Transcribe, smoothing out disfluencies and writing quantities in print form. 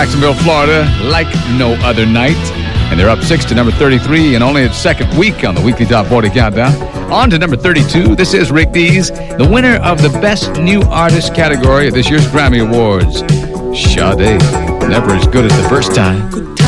Jacksonville, Florida, Like No Other Night. And they're up 6 to number 33 and only its second week on the weekly Top 40 Countdown. On to number 32. This is Rick Dees, the winner of the Best New Artist category at this year's Grammy Awards. Sade, never as good as the first time.